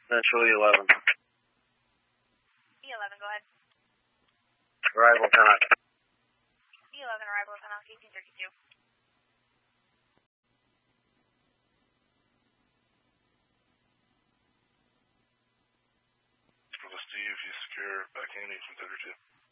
Central E11. E11, go ahead. Arrival 10 Ox. E11, arrival 10 Ox, 1832. For the Steve, he's secure, backhand 1832.